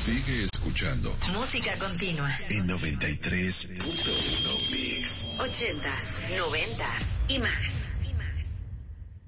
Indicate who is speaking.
Speaker 1: Sigue escuchando
Speaker 2: Música Continua
Speaker 1: en 93.1 Mix.
Speaker 2: 80s, 90s y más.